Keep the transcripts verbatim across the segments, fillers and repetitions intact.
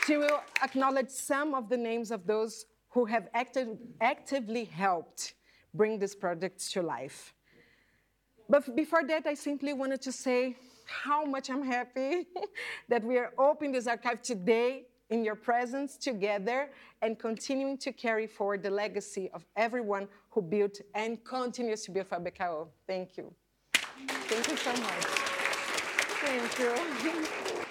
She will acknowledge some of the names of those who have active, actively helped bring these projects to life. But before that, I simply wanted to say how much I'm happy that we are opening this archive today in your presence together and continuing to carry forward the legacy of everyone who built and continues to build Fabecao. Thank you. Thank you so much. Thank you.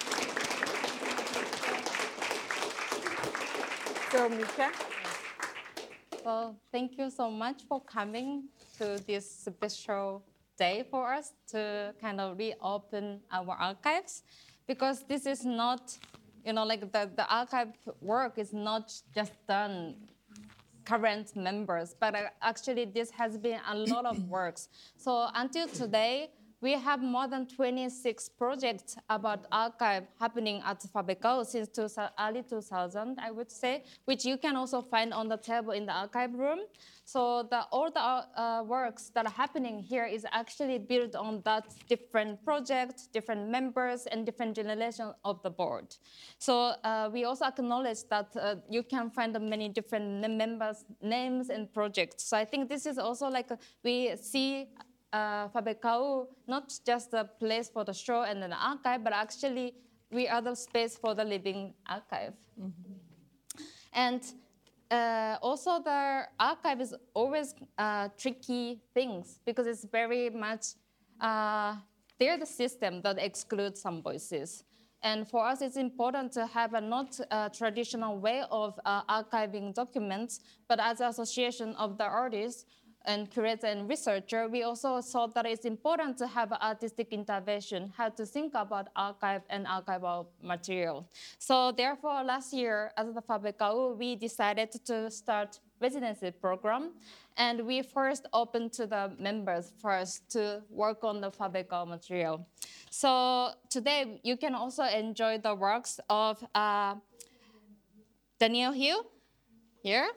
So, Mika. Well, thank you so much for coming to this special day for us to kind of reopen our archives, because this is not, you know, like the, the archive work is not just done current members, but actually this has been a lot of works. So until today, we have more than twenty-six projects about archive happening at Fabecao since two, early two thousand, I would say, which you can also find on the table in the archive room. So the, all the uh, works that are happening here is actually built on that different projects, different members, and different generations of the board. So uh, we also acknowledge that uh, you can find many different members' names and projects. So I think this is also like a, we see Uh, Fabecao, not just a place for the show and an archive, but actually we are the space for the living archive. Mm-hmm. And uh, also the archive is always uh, tricky things because it's very much, uh, they're the system that excludes some voices. And for us, it's important to have a not uh, traditional way of uh, archiving documents, but as an association of the artists, and curator and researcher, we also thought that it's important to have artistic intervention, how to think about archive and archival material. So therefore, last year, as the Fabecao, we decided to start residency program. And we first opened to the members first to work on the Fabecao material. So today, you can also enjoy the works of uh, Daniel Hill, here.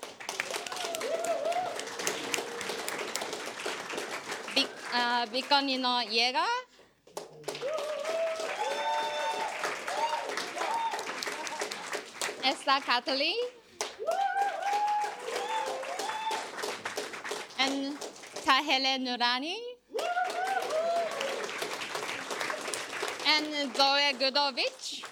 Uh, Biconino Yega. Esther Catalin. And Tahele Nurani. And Zoe Gudovic.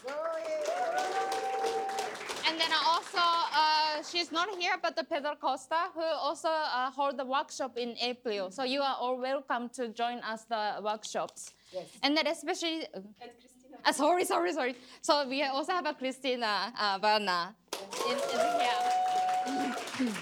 And then also, uh, she's not here, but the Pedro Costa, who also uh, hold the workshop in April. So you are all welcome to join us the workshops. Yes. And then especially, uh, and Christina. Uh, sorry, sorry, sorry. So we also have a Christina uh, Werner in, in here.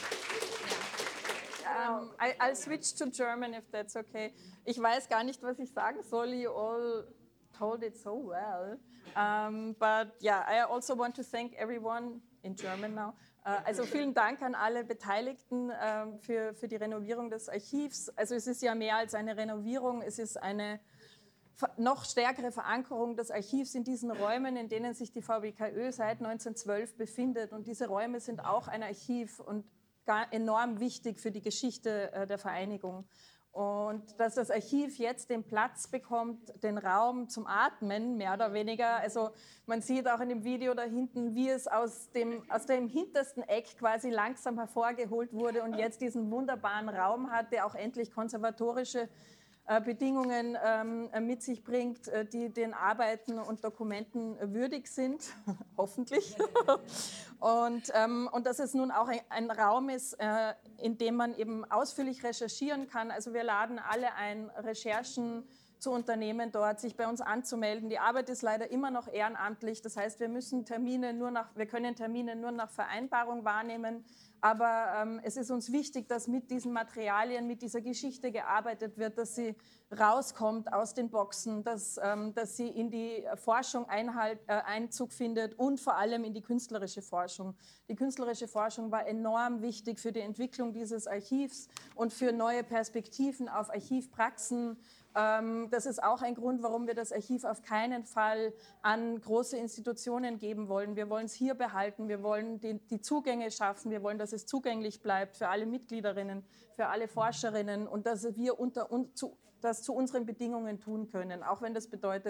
Um, I, I'll switch to German if that's okay. Ich weiß gar nicht, was ich sagen soll. You all told it so well. Um, but yeah, I also want to thank everyone in German now. Uh, also vielen Dank an alle Beteiligten uh, für, für die Renovierung des Archivs. Also es ist ja mehr als eine Renovierung, es ist eine noch stärkere Verankerung des Archivs in diesen Räumen, in denen sich die Fabecao seit neunzehnhundertzwölf befindet. Und diese Räume sind auch ein Archiv und enorm wichtig für die Geschichte uh, der Vereinigung. Und dass das Archiv jetzt den Platz bekommt, den Raum zum Atmen, mehr oder weniger. Also man sieht auch in dem Video da hinten, wie es aus dem, aus dem hintersten Eck quasi langsam hervorgeholt wurde und jetzt diesen wunderbaren Raum hat, der auch endlich konservatorische äh, Bedingungen ähm, mit sich bringt, äh, die den Arbeiten und Dokumenten würdig sind, hoffentlich. Und, ähm, und dass es nun auch ein, ein Raum ist, äh, in dem man eben ausführlich recherchieren kann. Also wir laden alle ein, Recherchen zu unternehmen dort, sich bei uns anzumelden. Die Arbeit ist leider immer noch ehrenamtlich. Das heißt, wir müssen Termine nur nach, wir können Termine nur nach Vereinbarung wahrnehmen. Aber ähm, es ist uns wichtig, dass mit diesen Materialien, mit dieser Geschichte gearbeitet wird, dass sie rauskommt aus den Boxen, dass, ähm, dass sie in die Forschung Einhalt, äh, Einzug findet und vor allem in die künstlerische Forschung. Die künstlerische Forschung war enorm wichtig für die Entwicklung dieses Archivs und für neue Perspektiven auf Archivpraxen. Ähm, das ist auch ein Grund, warum wir das Archiv auf keinen Fall an große Institutionen geben wollen. Wir wollen es hier behalten, wir wollen die, die Zugänge schaffen, wir wollen, dass es zugänglich bleibt für alle Mitgliederinnen, für alle Forscherinnen und dass wir unter, un, zu, das zu unseren Bedingungen tun können, auch wenn das bedeutet,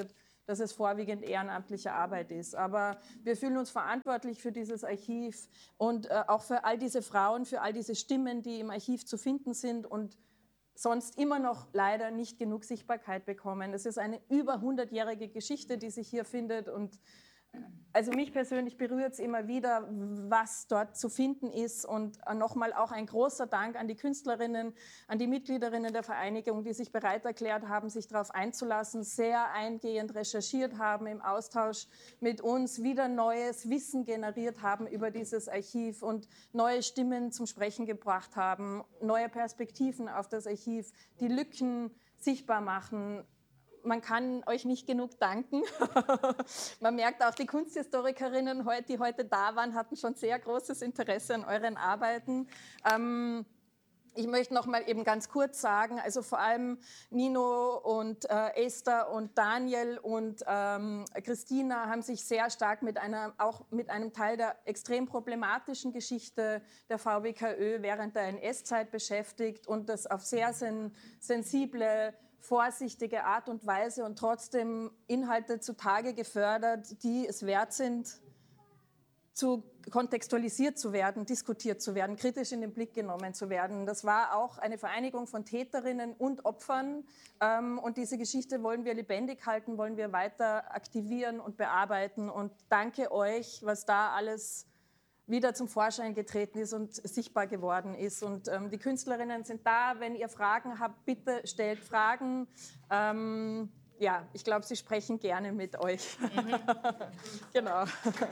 dass es vorwiegend ehrenamtliche Arbeit ist. Aber wir fühlen uns verantwortlich für dieses Archiv und äh, auch für all diese Frauen, für all diese Stimmen, die im Archiv zu finden sind und sonst immer noch leider nicht genug Sichtbarkeit bekommen. Es ist eine über hundertjährige Geschichte, die sich hier findet und also mich persönlich berührt es immer wieder, was dort zu finden ist. Und nochmal auch ein großer Dank an die Künstlerinnen, an die Mitgliederinnen der Vereinigung, die sich bereit erklärt haben, sich darauf einzulassen, sehr eingehend recherchiert haben, im Austausch mit uns wieder neues Wissen generiert haben über dieses Archiv und neue Stimmen zum Sprechen gebracht haben, neue Perspektiven auf das Archiv, die Lücken sichtbar machen. Man kann euch nicht genug danken. Man merkt auch, die Kunsthistorikerinnen, die heute da waren, hatten schon sehr großes Interesse an euren Arbeiten. Ähm, ich möchte noch mal eben ganz kurz sagen, also vor allem Nino und äh, Esther und Daniel und ähm, Christina haben sich sehr stark mit einer, auch mit einem Teil der extrem problematischen Geschichte der V B K Ö während der N S-Zeit beschäftigt und das auf sehr sen sensible, vorsichtige Art und Weise und trotzdem Inhalte zutage gefördert, die es wert sind, zu kontextualisiert zu werden, diskutiert zu werden, kritisch in den Blick genommen zu werden. Das war auch eine Vereinigung von Täterinnen und Opfern. Ähm, und diese Geschichte wollen wir lebendig halten, wollen wir weiter aktivieren und bearbeiten. Und danke euch, was da alles wieder zum Vorschein getreten ist und sichtbar geworden ist. Und ähm, die Künstlerinnen sind da. Wenn ihr Fragen habt, bitte stellt Fragen. Ähm, ja, ich glaube, sie sprechen gerne mit euch. Mhm. Genau.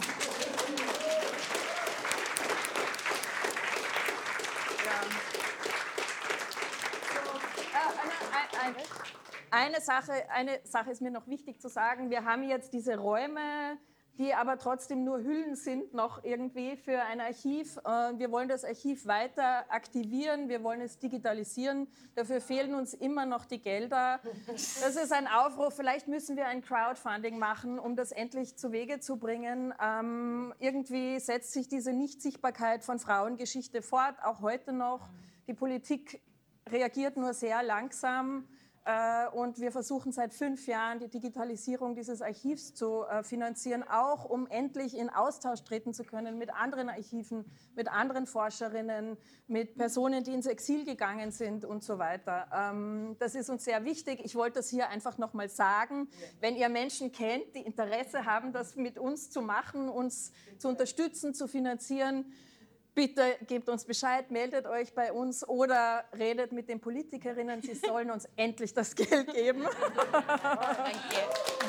Eine Sache, eine Sache ist mir noch wichtig zu sagen. Wir haben jetzt diese Räume, die aber trotzdem nur Hüllen sind noch irgendwie für ein Archiv. Wir wollen das Archiv weiter aktivieren, wir wollen es digitalisieren. Dafür fehlen uns immer noch die Gelder. Das ist ein Aufruf, vielleicht müssen wir ein Crowdfunding machen, um das endlich zu Wege zu bringen. Ähm, irgendwie setzt sich diese Nichtsichtbarkeit von Frauengeschichte fort, auch heute noch. Die Politik reagiert nur sehr langsam. Und wir versuchen seit fünf Jahren die Digitalisierung dieses Archivs zu finanzieren, auch um endlich in Austausch treten zu können mit anderen Archiven, mit anderen Forscherinnen, mit Personen, die ins Exil gegangen sind und so weiter. Das ist uns sehr wichtig. Ich wollte das hier einfach noch mal sagen. Wenn ihr Menschen kennt, die Interesse haben, das mit uns zu machen, uns zu unterstützen, zu finanzieren, bitte gebt uns Bescheid, meldet euch bei uns oder redet mit den Politikerinnen, sie sollen uns endlich das Geld geben. Danke.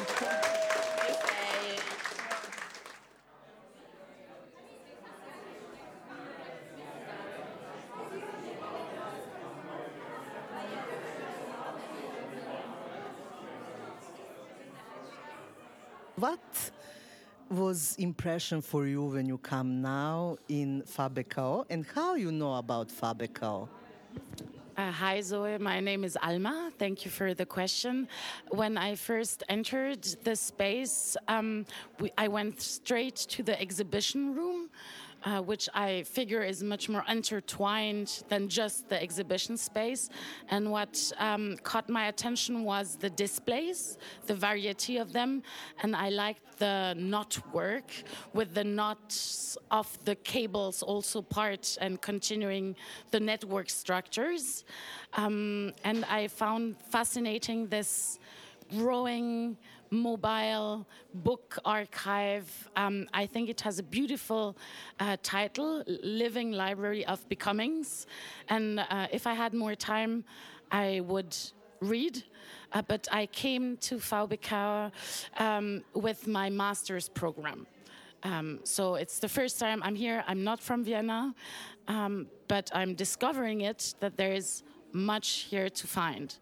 What was impression for you when you come now in F A B K O and how you know about F A B K O? Uh, hi, Zoe. My name is Alma. Thank you for the question. When I first entered the space, um, we, I went straight to the exhibition room, uh, which I figure is much more intertwined than just the exhibition space. And what um, caught my attention was the displays, the variety of them. And I liked the knot work with the knots of the cables also part and continuing the network structures. Um, and I found fascinating this growing mobile book archive. Um, I think it has a beautiful uh, title, Living Library of Becomings. And uh, if I had more time, I would read. Uh, but I came to V B K O um, with my master's program. Um, so it's the first time I'm here. I'm not from Vienna, um, but I'm discovering it, that there is much here to find.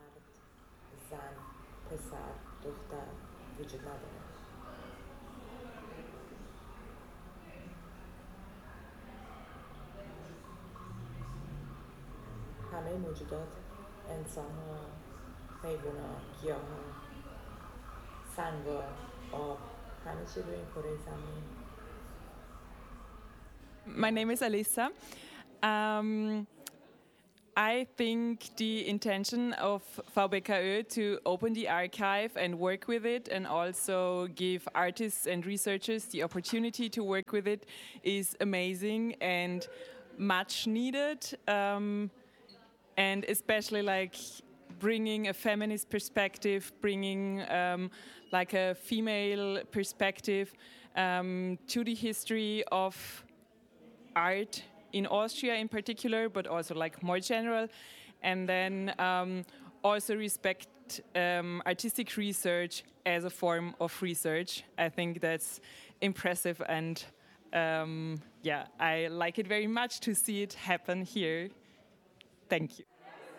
همه موجودات انسان‌ها، حیوانات، گیاه‌ها، سنگ‌ها، آب، همه چی روی این کره زمین. My name is Alissa. Um, I think the intention of V B K Ö to open the archive and work with it and also give artists and researchers the opportunity to work with it is amazing and much needed. Um, and especially like bringing a feminist perspective, bringing um, like a female perspective um, to the history of art in Austria in particular, but also like more general, and then um, also respect um, artistic research as a form of research. I think that's impressive, and um, yeah, I like it very much to see it happen here. Thank you.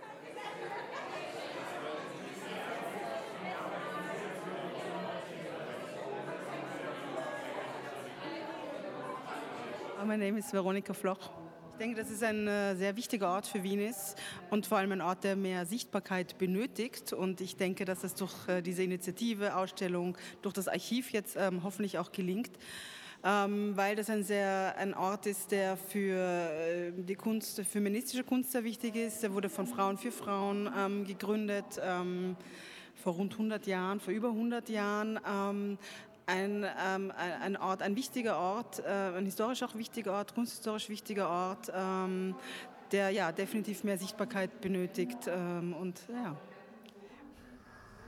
My name is Veronika Floch. Ich denke, dass es ein äh, sehr wichtiger Ort für Wien ist und vor allem ein Ort, der mehr Sichtbarkeit benötigt. Und ich denke, dass es durch äh, diese Initiative, Ausstellung, durch das Archiv jetzt ähm, hoffentlich auch gelingt, ähm, weil das ein, sehr, ein Ort ist, der für äh, die Kunst, feministische Kunst sehr wichtig ist. Der wurde von Frauen für Frauen ähm, gegründet, ähm, vor rund hundert Jahren, vor über hundert Jahren. Ähm, Ein, ähm, ein Ort, ein wichtiger Ort, äh, ein historisch auch wichtiger Ort, kunsthistorisch wichtiger Ort, ähm, der ja definitiv mehr Sichtbarkeit benötigt ähm, und ja.